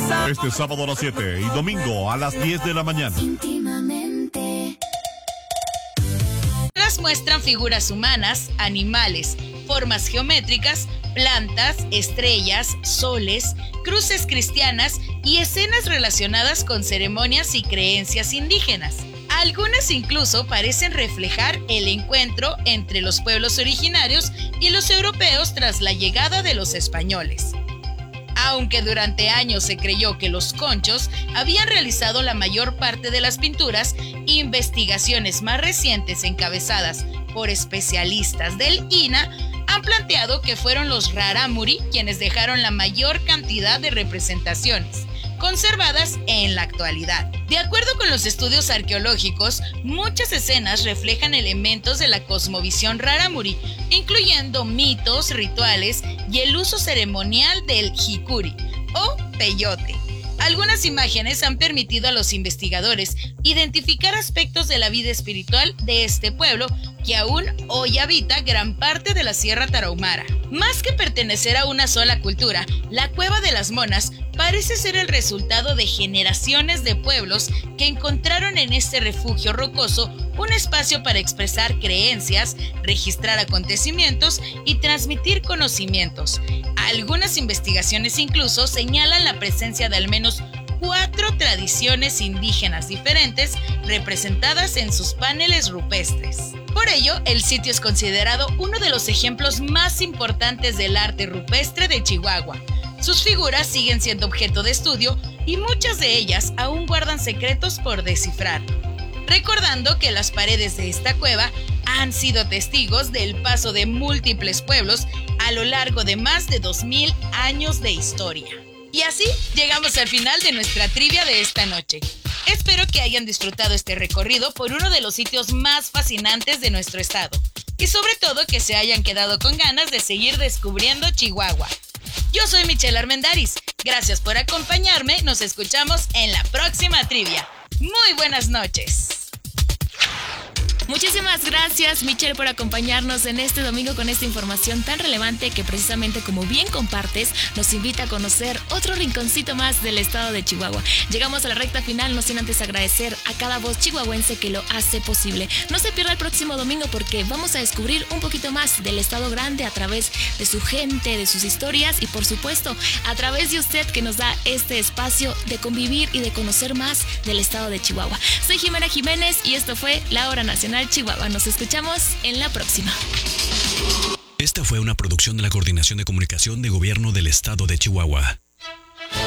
Este sábado a las 7 y domingo a las 10 de la mañana. Muestran figuras humanas, animales, formas geométricas, plantas, estrellas, soles, cruces cristianas y escenas relacionadas con ceremonias y creencias indígenas. Algunas incluso parecen reflejar el encuentro entre los pueblos originarios y los europeos tras la llegada de los españoles. Aunque durante años se creyó que los conchos habían realizado la mayor parte de las pinturas, investigaciones más recientes encabezadas por especialistas del INAH han planteado que fueron los rarámuri quienes dejaron la mayor cantidad de representaciones conservadas en la actualidad. De acuerdo con los estudios arqueológicos, muchas escenas reflejan elementos de la cosmovisión rarámuri, incluyendo mitos, rituales y el uso ceremonial del jicuri o peyote. Algunas imágenes han permitido a los investigadores identificar aspectos de la vida espiritual de este pueblo que aún hoy habita gran parte de la Sierra Tarahumara. Más que pertenecer a una sola cultura, la Cueva de las Monas parece ser el resultado de generaciones de pueblos que encontraron en este refugio rocoso un espacio para expresar creencias, registrar acontecimientos y transmitir conocimientos. Algunas investigaciones incluso señalan la presencia de al menos 4 tradiciones indígenas diferentes representadas en sus paneles rupestres. Por ello, el sitio es considerado uno de los ejemplos más importantes del arte rupestre de Chihuahua. Sus figuras siguen siendo objeto de estudio y muchas de ellas aún guardan secretos por descifrar. Recordando que las paredes de esta cueva han sido testigos del paso de múltiples pueblos a lo largo de más de 2000 años de historia. Y así llegamos al final de nuestra trivia de esta noche. Espero que hayan disfrutado este recorrido por uno de los sitios más fascinantes de nuestro estado. Y sobre todo que se hayan quedado con ganas de seguir descubriendo Chihuahua. Yo soy Michelle Armendáriz. Gracias por acompañarme. Nos escuchamos en la próxima trivia. Muy buenas noches. Muchísimas gracias, Michelle, por acompañarnos en este domingo con esta información tan relevante que precisamente, como bien compartes, nos invita a conocer otro rinconcito más del estado de Chihuahua. Llegamos a la recta final, no sin antes agradecer a cada voz chihuahuense que lo hace posible. No se pierda el próximo domingo porque vamos a descubrir un poquito más del estado grande a través de su gente, de sus historias y, por supuesto, a través de usted que nos da este espacio de convivir y de conocer más del estado de Chihuahua. Soy Jimena Jiménez y esto fue La Hora Nacional Chihuahua. Nos escuchamos en la próxima. Esta fue una producción de la Coordinación de Comunicación de Gobierno del Estado de Chihuahua.